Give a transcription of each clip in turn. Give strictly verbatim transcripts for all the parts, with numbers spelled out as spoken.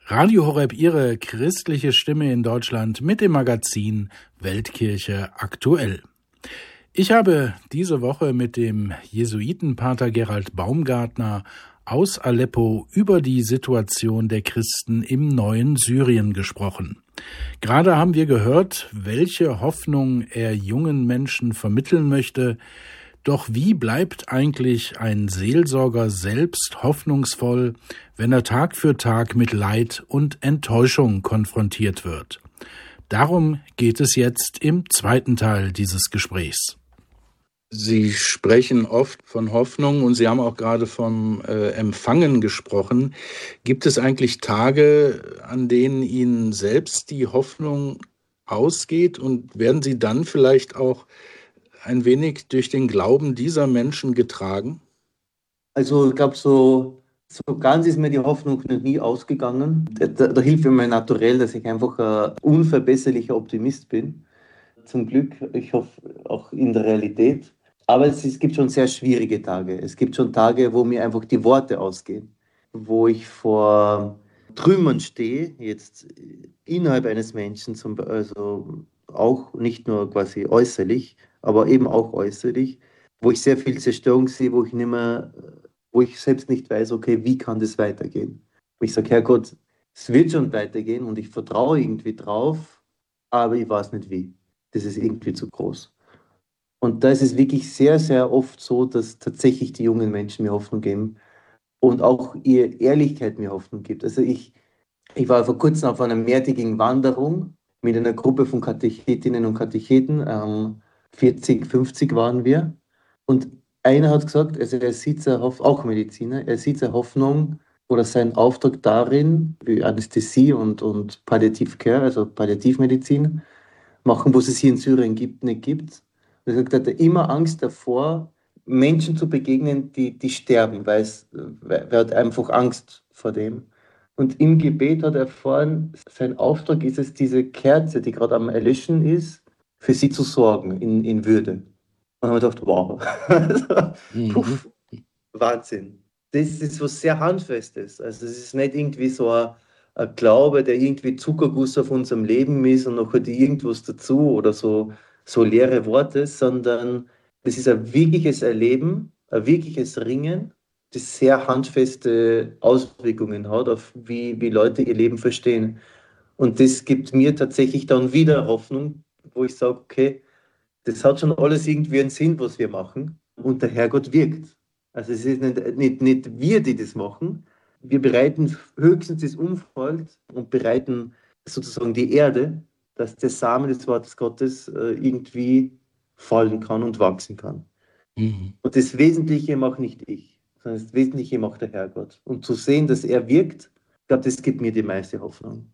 Radio Horeb, Ihre christliche Stimme in Deutschland mit dem Magazin Weltkirche aktuell. Ich habe diese Woche mit dem Jesuitenpater Gerald Baumgartner aus Aleppo über die Situation der Christen im neuen Syrien gesprochen. Gerade haben wir gehört, welche Hoffnung er jungen Menschen vermitteln möchte. Doch wie bleibt eigentlich ein Seelsorger selbst hoffnungsvoll, wenn er Tag für Tag mit Leid und Enttäuschung konfrontiert wird? Darum geht es jetzt im zweiten Teil dieses Gesprächs. Sie sprechen oft von Hoffnung und Sie haben auch gerade vom äh, Empfangen gesprochen. Gibt es eigentlich Tage, an denen Ihnen selbst die Hoffnung ausgeht, und werden Sie dann vielleicht auch ein wenig durch den Glauben dieser Menschen getragen? Also ich glaube, so, so ganz ist mir die Hoffnung noch nie ausgegangen. Da, da, da hilft mir mein Naturell, dass ich einfach ein unverbesserlicher Optimist bin. Zum Glück, ich hoffe auch in der Realität. Aber es, es gibt schon sehr schwierige Tage. Es gibt schon Tage, wo mir einfach die Worte ausgehen. Wo ich vor Trümmern stehe, jetzt innerhalb eines Menschen, zum, also auch nicht nur quasi äußerlich, aber eben auch äußerlich, wo ich sehr viel Zerstörung sehe, wo ich nicht mehr, wo ich selbst nicht weiß, okay, wie kann das weitergehen? Wo ich sage, Herrgott, es wird schon weitergehen und ich vertraue irgendwie drauf, aber ich weiß nicht wie. Das ist irgendwie zu groß. Und da ist es wirklich sehr, sehr oft so, dass tatsächlich die jungen Menschen mir Hoffnung geben und auch ihre Ehrlichkeit mir Hoffnung gibt. Also ich, ich war vor kurzem auf einer mehrtägigen Wanderung mit einer Gruppe von Katechetinnen und Katecheten. Ähm, vierzig, fünfzig waren wir. Und einer hat gesagt, also er sieht seine Hoffnung, auch Mediziner, er sieht seine Hoffnung oder seinen Auftrag darin, wie Anästhesie und, und Palliative Care, also Palliativmedizin, machen, wo es hier in Syrien gibt, nicht gibt. Und er sagt, er hat immer Angst davor, Menschen zu begegnen, die, die sterben, weil es, weil er hat einfach Angst vor dem. Und im Gebet hat er erfahren, sein Auftrag ist es, diese Kerze, die gerade am Erlöschen ist, für sie zu sorgen, in, in Würde. Und dann haben wir gedacht, wow, also, puff, Wahnsinn. Das ist was sehr Handfestes. Also es ist nicht irgendwie so ein, ein Glaube, der irgendwie Zuckerguss auf unserem Leben ist und noch hat irgendwas dazu oder so, so leere Worte, sondern das ist ein wirkliches Erleben, ein wirkliches Ringen, das sehr handfeste Auswirkungen hat auf wie, wie Leute ihr Leben verstehen. Und das gibt mir tatsächlich dann wieder Hoffnung, wo ich sage, okay, das hat schon alles irgendwie einen Sinn, was wir machen. Und der Herrgott wirkt. Also es ist nicht, nicht, nicht wir, die das machen. Wir bereiten höchstens das Umfeld und bereiten sozusagen die Erde, dass der Samen des Wortes Gottes äh, irgendwie fallen kann und wachsen kann. Mhm. Und das Wesentliche mache nicht ich, sondern das Wesentliche macht der Herrgott. Und zu sehen, dass er wirkt, ich glaube, das gibt mir die meiste Hoffnung.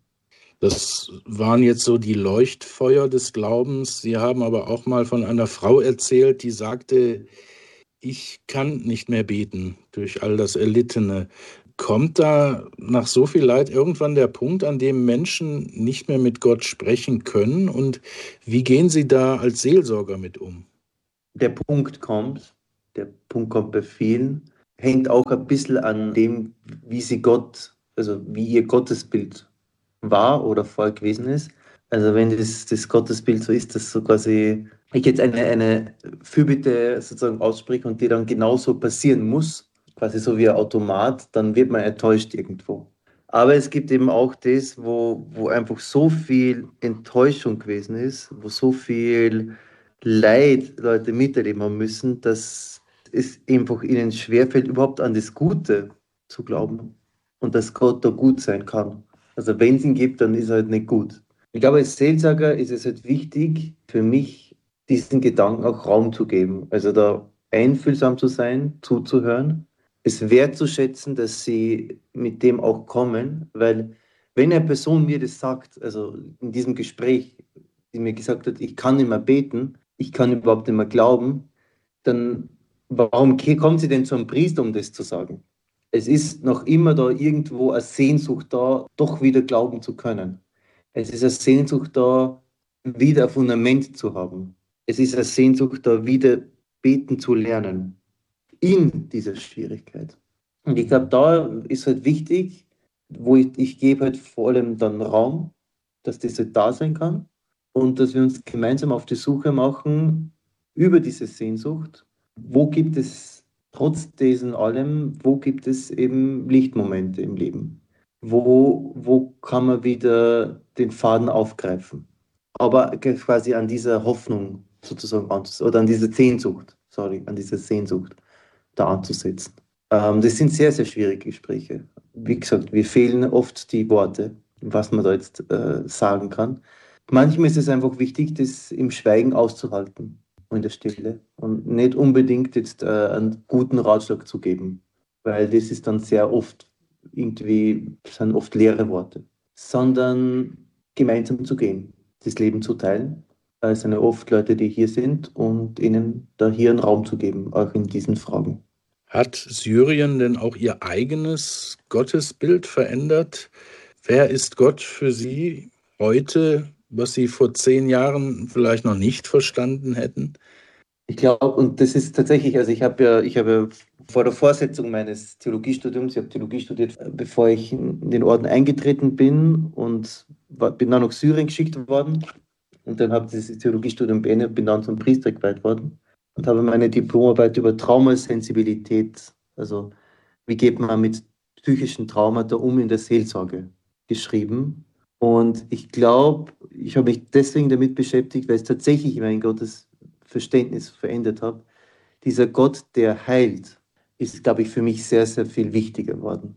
Das waren jetzt so die Leuchtfeuer des Glaubens. Sie haben aber auch mal von einer Frau erzählt, die sagte, ich kann nicht mehr beten durch all das Erlittene. Kommt da nach so viel Leid irgendwann der Punkt, an dem Menschen nicht mehr mit Gott sprechen können? Und wie gehen Sie da als Seelsorger mit um? Der Punkt kommt, der Punkt kommt bei vielen, hängt auch ein bisschen an dem, wie sie Gott, also wie ihr Gottesbild war oder vorher gewesen ist. Also wenn das, das Gottesbild so ist, dass so quasi ich jetzt eine, eine Fürbitte sozusagen ausspreche und die dann genauso passieren muss, quasi so wie ein Automat, dann wird man enttäuscht irgendwo. Aber es gibt eben auch das, wo, wo einfach so viel Enttäuschung gewesen ist, wo so viel Leid Leute miterleben haben müssen, dass es einfach ihnen schwerfällt, überhaupt an das Gute zu glauben und dass Gott da gut sein kann. Also wenn es ihn gibt, dann ist er halt nicht gut. Ich glaube, als Seelsorger ist es halt wichtig für mich, diesen Gedanken auch Raum zu geben. Also da einfühlsam zu sein, zuzuhören, es wertzuschätzen, dass sie mit dem auch kommen, weil wenn eine Person mir das sagt, also in diesem Gespräch, die mir gesagt hat, ich kann nicht mehr beten, ich kann überhaupt nicht mehr glauben, dann warum kommt sie denn zu einem Priester, um das zu sagen? Es ist noch immer da irgendwo eine Sehnsucht da, doch wieder glauben zu können. Es ist eine Sehnsucht da, wieder ein Fundament zu haben. Es ist eine Sehnsucht da, wieder beten zu lernen. In dieser Schwierigkeit. Und ich glaube, da ist halt wichtig, wo ich, ich gebe halt vor allem dann Raum, dass das halt da sein kann und dass wir uns gemeinsam auf die Suche machen über diese Sehnsucht. Wo gibt es trotz dessen allem, wo gibt es eben Lichtmomente im Leben? Wo, wo kann man wieder den Faden aufgreifen? Aber quasi an dieser Hoffnung sozusagen anzusetzen, oder an dieser Sehnsucht, sorry, an dieser Sehnsucht da anzusetzen. Ähm, das sind sehr, sehr schwierige Gespräche. Wie gesagt, wir fehlen oft die Worte, was man da jetzt äh, sagen kann. Manchmal ist es einfach wichtig, das im Schweigen auszuhalten und in der Stille und nicht unbedingt jetzt äh, einen guten Ratschlag zu geben, weil das ist dann sehr oft irgendwie, sind oft leere Worte, sondern gemeinsam zu gehen, das Leben zu teilen. Es sind ja oft Leute, die hier sind und ihnen da hier einen Raum zu geben, auch in diesen Fragen. Hat Syrien denn auch Ihr eigenes Gottesbild verändert? Wer ist Gott für Sie heute, was Sie vor zehn Jahren vielleicht noch nicht verstanden hätten? Ich glaube, und das ist tatsächlich, also ich habe ja, ich habe ja vor der Vorsetzung meines Theologiestudiums, ich habe Theologie studiert, bevor ich in den Orden eingetreten bin und war, bin dann nach Syrien geschickt worden und dann habe ich das Theologiestudium beendet, bin dann zum Priester geweiht worden und habe meine Diplomarbeit über Traumasensibilität, also wie geht man mit psychischen Traumata um in der Seelsorge, geschrieben. Und ich glaube, ich habe mich deswegen damit beschäftigt, weil es tatsächlich mein Gottes Verständnis verändert hat. Dieser Gott, der heilt, ist, glaube ich, für mich sehr, sehr viel wichtiger geworden.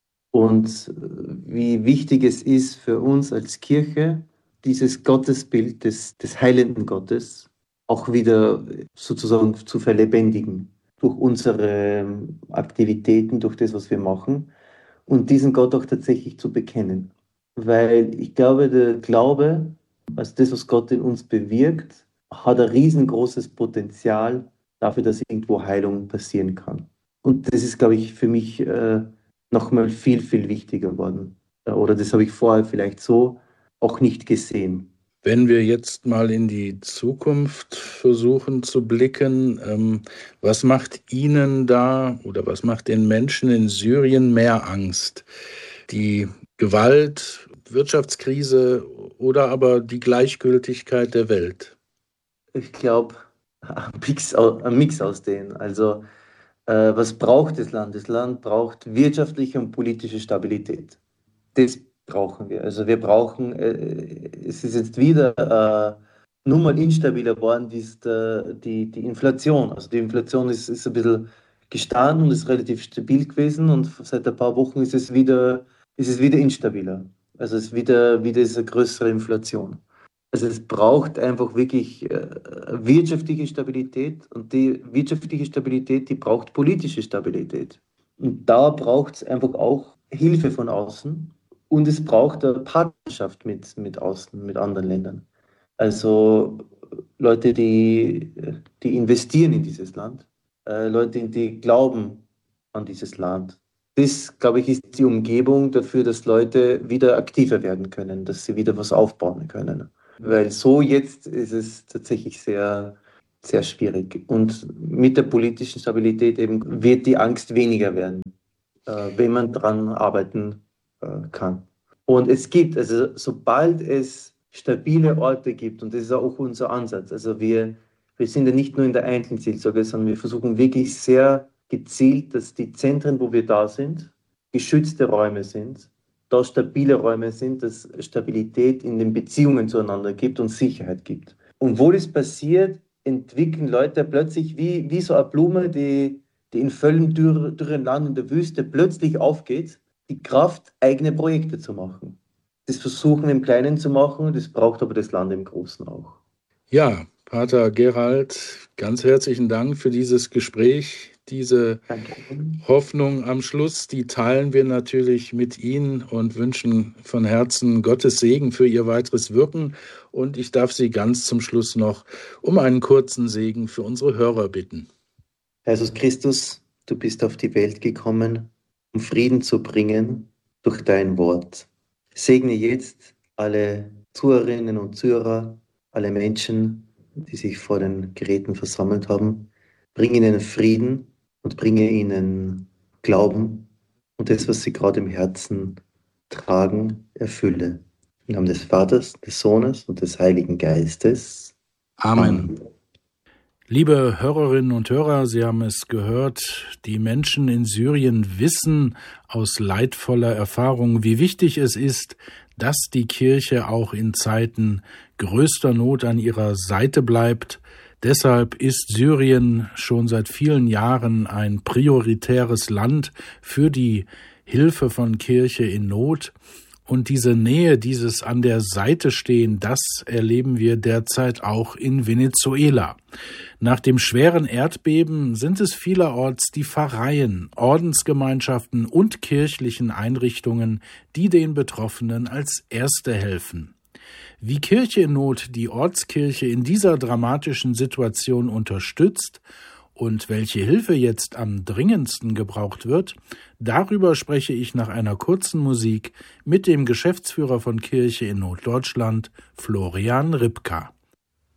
Und äh, wie wichtig es ist für uns als Kirche, dieses Gottesbild des, des heilenden Gottes auch wieder sozusagen zu verlebendigen durch unsere Aktivitäten, durch das, was wir machen und diesen Gott auch tatsächlich zu bekennen. Weil ich glaube, der Glaube, also das, was Gott in uns bewirkt, hat ein riesengroßes Potenzial dafür, dass irgendwo Heilung passieren kann. Und das ist, glaube ich, für mich äh, nochmal viel, viel wichtiger geworden. Oder das habe ich vorher vielleicht so auch nicht gesehen. Wenn wir jetzt mal in die Zukunft versuchen zu blicken, ähm, was macht Ihnen da oder was macht den Menschen in Syrien mehr Angst? Die Gewalt, Wirtschaftskrise oder aber die Gleichgültigkeit der Welt? Ich glaube, ein Mix, ein Mix aus denen. Also, äh, was braucht das Land? Das Land braucht wirtschaftliche und politische Stabilität. Das brauchen wir. Also wir brauchen, äh, es ist jetzt wieder äh, nur mal instabiler geworden, wie es der, die, die Inflation. Also die Inflation ist, ist ein bisschen gestanden und ist relativ stabil gewesen und seit ein paar Wochen ist es wieder, ist es wieder instabiler. Also es ist wieder, wieder ist eine größere Inflation. Also es braucht einfach wirklich äh, wirtschaftliche Stabilität und die wirtschaftliche Stabilität, die braucht politische Stabilität. Und da braucht es einfach auch Hilfe von außen und es braucht eine Partnerschaft mit, mit außen, mit anderen Ländern. Also Leute, die, die investieren in dieses Land, äh, Leute, die glauben an dieses Land. Das, glaube ich, ist die Umgebung dafür, dass Leute wieder aktiver werden können, dass sie wieder was aufbauen können. Weil so jetzt ist es tatsächlich sehr, sehr schwierig. Und mit der politischen Stabilität eben wird die Angst weniger werden, äh, wenn man dran arbeiten äh, kann. Und es gibt, also sobald es stabile Orte gibt, und das ist auch unser Ansatz, also wir, wir sind ja nicht nur in der Einzelseelsorge, sondern wir versuchen wirklich sehr gezielt, dass die Zentren, wo wir da sind, geschützte Räume sind, da stabile Räume sind, dass Stabilität in den Beziehungen zueinander gibt und Sicherheit gibt. Und wo das passiert, entwickeln Leute plötzlich wie, wie so eine Blume, die, die in völlig dürr, dürren Land in der Wüste plötzlich aufgeht, die Kraft, eigene Projekte zu machen. Das versuchen wir im Kleinen zu machen, das braucht aber das Land im Großen auch. Ja, Pater Gerald, ganz herzlichen Dank für dieses Gespräch. Diese Danke. Hoffnung am Schluss, die teilen wir natürlich mit Ihnen und wünschen von Herzen Gottes Segen für Ihr weiteres Wirken. Und ich darf Sie ganz zum Schluss noch um einen kurzen Segen für unsere Hörer bitten. Jesus Christus, du bist auf die Welt gekommen, um Frieden zu bringen durch dein Wort. Segne jetzt alle Zuhörerinnen und Zuhörer, alle Menschen, die sich vor den Geräten versammelt haben. Bring ihnen Frieden und bringe ihnen Glauben und das, was sie gerade im Herzen tragen, erfülle. Im Namen des Vaters, des Sohnes und des Heiligen Geistes. Amen. Amen. Liebe Hörerinnen und Hörer, Sie haben es gehört, die Menschen in Syrien wissen aus leidvoller Erfahrung, wie wichtig es ist, dass die Kirche auch in Zeiten größter Not an ihrer Seite bleibt. Deshalb ist Syrien schon seit vielen Jahren ein prioritäres Land für die Hilfe von Kirche in Not. Und diese Nähe, dieses an der Seite stehen, das erleben wir derzeit auch in Venezuela. Nach dem schweren Erdbeben sind es vielerorts die Pfarreien, Ordensgemeinschaften und kirchlichen Einrichtungen, die den Betroffenen als Erste helfen. Wie Kirche in Not die Ortskirche in dieser dramatischen Situation unterstützt und welche Hilfe jetzt am dringendsten gebraucht wird, darüber spreche ich nach einer kurzen Musik mit dem Geschäftsführer von Kirche in Not Deutschland, Florian Ripka.